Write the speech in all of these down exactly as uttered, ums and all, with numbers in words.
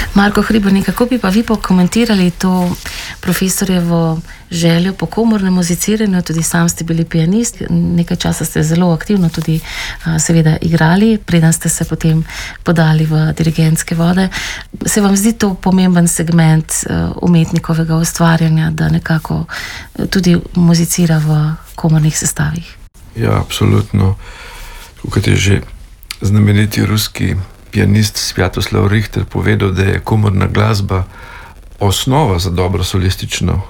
Marko Hribernik, kako bi pa vi pokomentirali to profesorjevo željo po komornem muziciranju? Tudi sam ste bili pianist, nekaj časa ste zelo aktivno tudi seveda igrali, preden ste se potem podali v dirigentske vode. Se vam zdi to pomemben segment umetnikovega ustvarjanja, da nekako tudi muzicira v komornih sestavih? Ja, absolutno. Kot je že znameniti ruski pianist Svjatoslav Richter povedal, da je komorna glasba osnova za dobro solistično,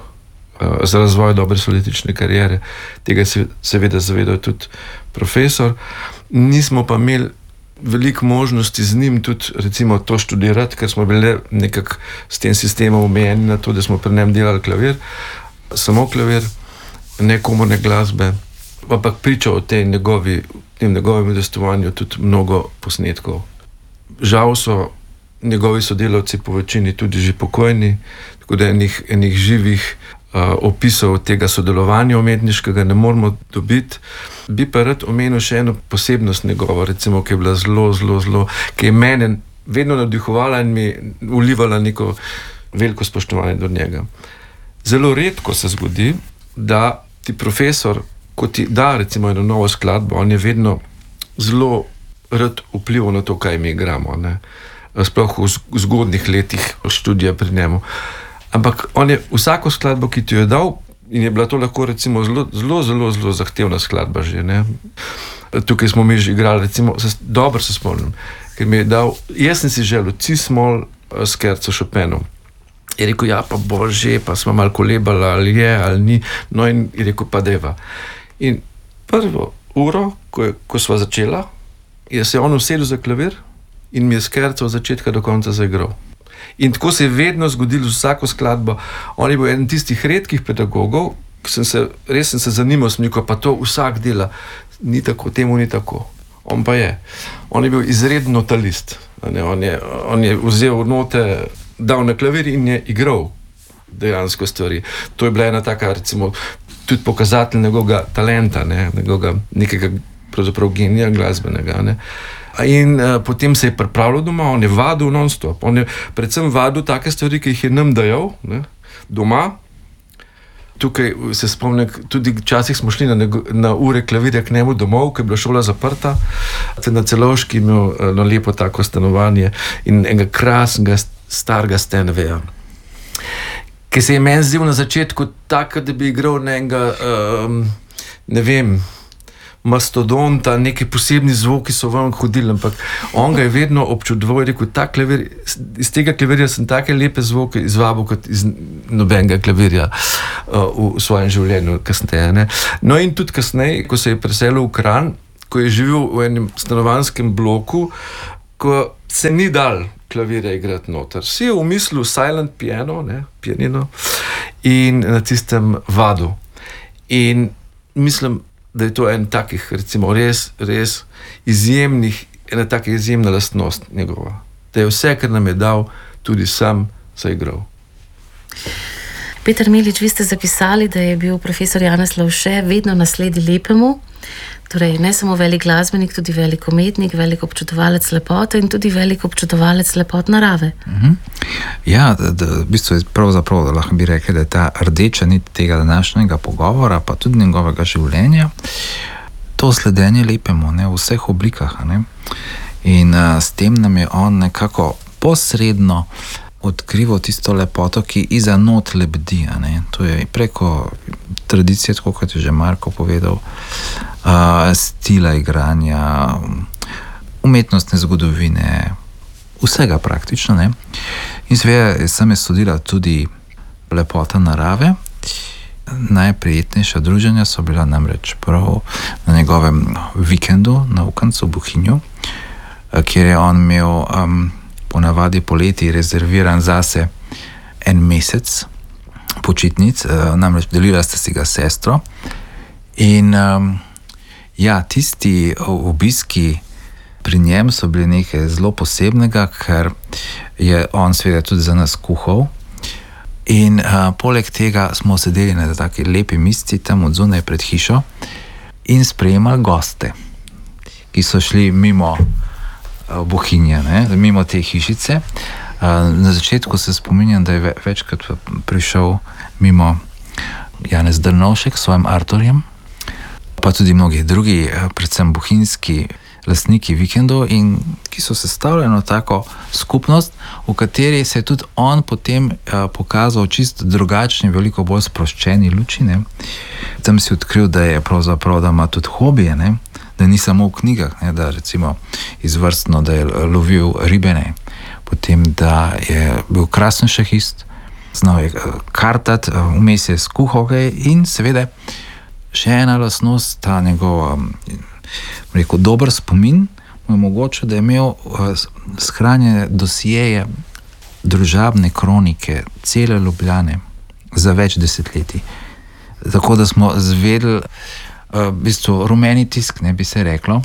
za razvoj dobre solistične karijere. Tega se seveda zavedal tudi profesor. Nismo pa imeli veliko možnosti z njim tudi recimo to študirati, ker smo bili nekako s tem sistemom omejeni na to, da smo pri njem delali klavir, samo klavir, ne komorne glasbe, ampak priča o tej njegovi, tem njegovem udejstvovanju tudi mnogo posnetkov. Žal so njegovi sodelavci po večini tudi že pokojni, tako da enih, enih živih uh, opisov tega sodelovanja umetniškega ne moramo dobiti. Bi pa rad omenil še eno posebnost njegovo, recimo, ki je bila zelo, zelo, zelo, ki je mene vedno navdihovala in mi ulivala neko veliko spoštovanje do njega. Zelo redko se zgodi, da ti profesor, ko ti da recimo eno novo skladbo, on je vedno zelo rad vplival na to, kaj mi igramo, ne? Sploh v zgodnih letih študija pri njemu. Ampak on je vsako skladbo, ki ti jo je dal, in je bila to lahko recimo zelo, zelo, zelo, zelo zahtevna skladba že, ne? Tukaj smo mi že igrali, recimo, dobro se spomnim, ker mi je dal, jaz sem si želel cis-mol skerco Chopinu. Je rekel, ja, pa bože, pa smo malo kolebali, ali je, ali ni, no in je rekel, pa deva. In prvo uro, ko, ko sva začela, je se on usedel za klavir in mi je skerco od začetka do konca zaigral. In tako se je vedno zgodilo z vsako skladbo. On je bil eden tistih redkih pedagogov, ki sem se, res sem se zanimal s njim, pa to vsak dela. Ni tako, temu ni tako. On pa je. On je bil izreden notalist. On je, on je vzel note, dal na klavir in je igral dejansko stvari. To je bila ena taka, recimo, tudi pokazatelj njegovega talenta, ne? Njegovega nekega pravzaprav genija glasbenega, ne? In uh, potem se je pripravljal doma, on je vadil non-stop. On je predvsem vadil take stvari, ki jih je nam dajal, ne? Doma. Tukaj se spomnim, tudi včasih smo šli na, nego, na ure klavirja k njemu domov, ko je bila šola zaprta. Na Celovški imel eno lepo tako stanovanje in enega krasnega starega Steinwaya, ki se je meni zdel na začetku tako, da bi igral na enega, um, ne vem, mastodonta, neki posebni zvoki so vam hodili, ampak on ga je vedno občudoval, je rekel, ta klavir, iz tega klavirja sem take lepe zvoke izvabil kot iz nobenega klavirja uh, v svojem življenju kasneje, ne. No in tudi kasneje, ko se je preselil v Kranj, ko je živel v enem stanovanjskem bloku, ko se ni dal klavirja igrati noter. Si je umislil silent piano, ne, pianino, in na tistem vadu. In mislim, da je to en takih, recimo, res, res izjemnih, ena taka izjemna lastnost njegova. Da je vse, kar nam je dal, tudi sam zaigral. Peter Milič, vi ste zapisali, da je bil profesor Janez Lovše vedno nasledi lepemu, torej ne samo velik glasbenik, tudi velik umetnik, velik občudovalec lepote in tudi velik občudovalec lepot narave. Mm-hmm. Ja, da, da, v bistvu je pravzaprav, da lahko bi rekli, da je ta rdeča nit tega današnjega pogovora, pa tudi njegovega življenja, to sledenje lepemu, ne, v vseh oblikah, ne. In a, s tem nam je on nekako posredno odkrival tisto lepoto, ki iza not lebdi, ne. To je preko tradicije, tako kot je že Marko povedal, uh, stila igranja, umetnostne zgodovine, vsega praktično, ne. In seveda sem je studila tudi lepota narave. Najprijetnejša druženja so bila namreč prav na njegovem vikendu na Ukancu v Bohinju, kjer je on imel um, ponavadi poleti rezerviran zase en mesec počitnic, namreč delila sta si ga sestro. In um, ja, tisti obiski pri njem so bili nekaj zelo posebnega, ker je on seveda tudi za nas kuhal. In uh, poleg tega smo sedeli na taki lepi mizici tam od zunaj pred hišo in sprejemali goste, ki so šli mimo Bohinja, ne, mimo te hišice. Na začetku se spominjam, da je večkrat prišel mimo Janez Drnovšek s svojim Arturjem, pa tudi mnogi drugi, predvsem bohinjski lastniki vikendov, in ki so sestavljeno tako skupnost, v kateri se je tudi on potem pokazal čisto drugačni, veliko bolj sproščeni luči, ne. Tam si odkril, da je pravzaprav, da ima tudi hobije, ne, da ni samo v knjigah, ne, da recimo izvrstno, da je lovil ribe, ne. Potem, da je bil krasen šahist, znal je kartati, vmes je skuhal kaj, in seveda še ena lastnost, ta njegov, rekel, dober spomin, mu je mogoče, da je imel shranjene dosjeje družabne kronike cele Ljubljane za več desetletij. Tako da smo zvedeli, v bistvu rumeni tisk, ne bi se reklo,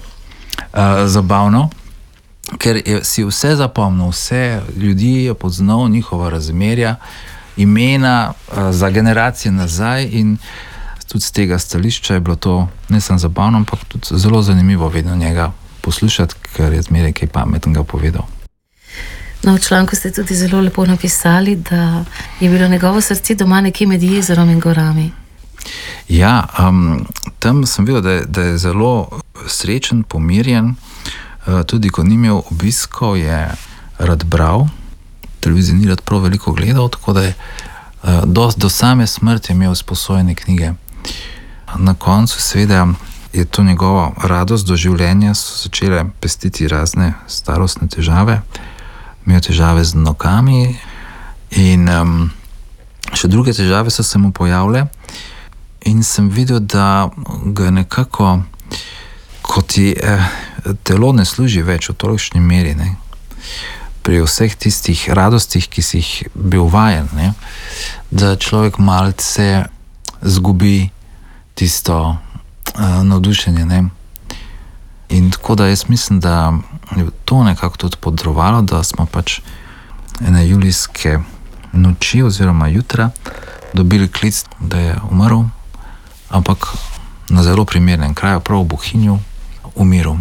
zabavno, ker je si vse zapomnil, vse ljudi je poznal, njihova razmerja, imena za generacije nazaj, in tudi z tega stališča je bilo to ne samo zabavno, ampak tudi zelo zanimivo vedno njega poslušati, ker je zmeraj kaj pametnega povedal. No, v članku ste tudi zelo lepo napisali, da je bilo njegovo srce doma nekje med jezerom in gorami. Ja, um, tam sem videl, da je, da je zelo srečen, pomirjen, tudi ko ni imel obiskov, je rad bral, televizijo ni rad prav veliko gledal, tako da je do, do same smrti imel sposojene knjige. Na koncu seveda je to njegova radost do življenja, so začele pestiti razne starostne težave, imel težave z nogami in um, še druge težave so se mu pojavile, in sem videl, da ga nekako, kot ti eh, telo ne služi več v tolikšni meri, ne, pri vseh tistih radostih, ki si jih bil vajen, ne, da človek malce zgubi tisto uh, navdušenje, ne. In tako da jaz mislim, da je to nekako tudi podrovalo, da smo pač ene julijske noči oziroma jutra dobili klic, da je umrl, ampak na zelo primernem kraju, prav v Bohinju, v miru.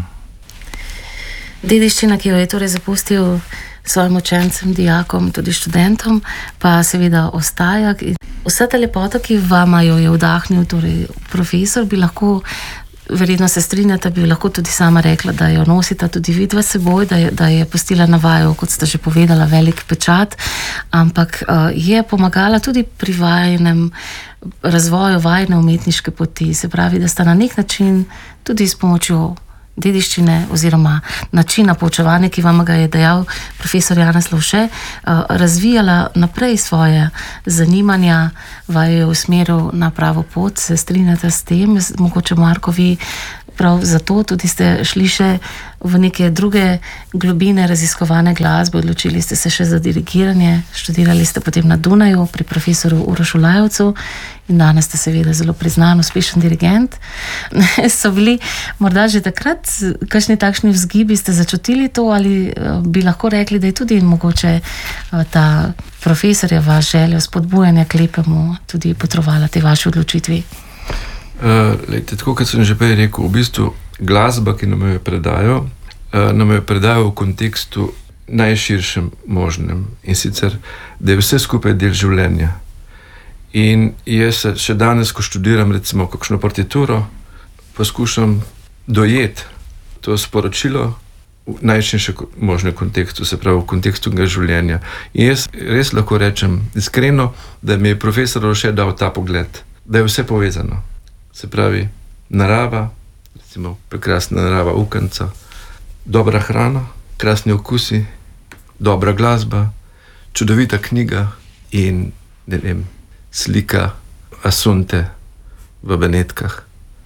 Dediščina, ki jo je torej zapustil svojim učencem, dijakom, tudi študentom, pa seveda ostaja. Vsa ta lepota, ki vama jo je vdahnil torej profesor, bi lahko, verjetno se strinjate, bi lahko tudi sama rekla, da jo nosita tudi vidva seboj, da je, da je pustila na vaju, kot ste že povedala, velik pečat, ampak uh, je pomagala tudi pri vajnem razvoju vajne umetniške poti, se pravi, da sta na nek način tudi s pomočjo dediščine oziroma načina poučevanja, ki vam ga je dejal profesor Janez Lovše, razvijala naprej svoje zanimanja, vaju je usmeril na pravo pot. Se strinjate s tem? Mogoče, Marko, vi prav zato tudi ste šli še v neke druge globine raziskovane glasbe, odločili ste se še za dirigiranje, študirali ste potem na Dunaju pri profesoru Urošu Lajovcu in danes ste seveda zelo priznan, uspešen dirigent. So bili morda že takrat kakšni takšni vzgibi, ste začutili to, ali bi lahko rekli, da je tudi mogoče ta profesorjeva želja spodbujanja k lepemu tudi potrovala te vaše odločitvi? Uh, lejte, tako kot sem že prej rekel, v bistvu glasba, ki nam jo predajo, uh, nam jo predajo v kontekstu najširšem možnem, in sicer, da je vse skupaj del življenja. In jaz še danes, ko študiram recimo kakšno partituro, poskušam dojeti to sporočilo v najširšem možnem kontekstu, se pravi v kontekstu življenja. In jaz res lahko rečem iskreno, da mi je profesor še dal ta pogled, da je vse povezano. Se pravi, narava, recimo prekrasna narava Ukanca, dobra hrana, krasni okusi, dobra glasba, čudovita knjiga in, ne vem, slika Asunte v Benetkah.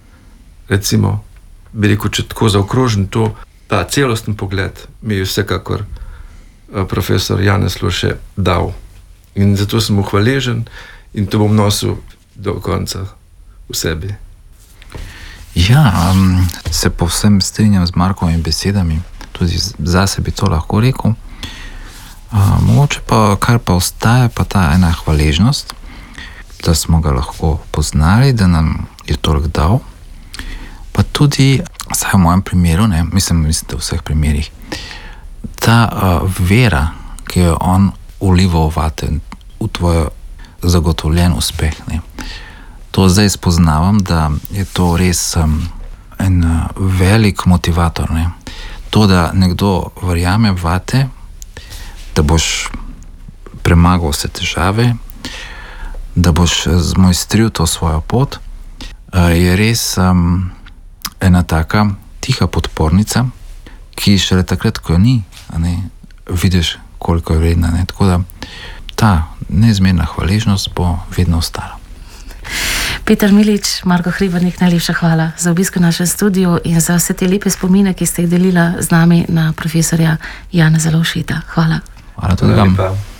Recimo, bi rekel, če tako zaokrožen to, ta celosten pogled mi je vsekakor profesor Janez Lovše dal. In zato sem mu hvaležen in to bom nosil do konca v sebi. Ja, um, se povsem strinjam z Markovimi besedami, tudi zase bi to lahko rekel. Uh, mogoče pa, kar pa ostaja, pa ta ena hvaležnost, da smo ga lahko poznali, da nam je toliko dal, pa tudi, vsaj v mojem primeru, ne, mislim, mislim, da v vseh primerih, ta uh, vera, ki jo on ulival vate, v tvoj zagotovljen uspeh. Ne. To zdaj spoznavam, da je to res um, en uh, velik motivator. Ne. To, da nekdo verjame vate, da boš premagal vse težave, da boš zmojstril to svojo pot, uh, je res um, ena taka tiha podpornica, ki šele takrat, ko jo ni, a ne, vidiš, koliko je vredna. Ne. Tako da ta neizmerna hvaležnost bo vedno ostala. Peter Milič, Marko Hribernik, najlepša hvala za obisk v našem studiu in za vse te lepe spomine, ki ste jih delila z nami na profesorja Janeza Lovšeta. Hvala. Hvala tudi vam.